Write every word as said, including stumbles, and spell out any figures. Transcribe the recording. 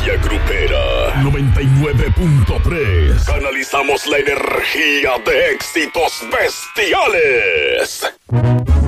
energía grupera. noventa y nueve punto tres. Canalizamos la energía de éxitos bestiales.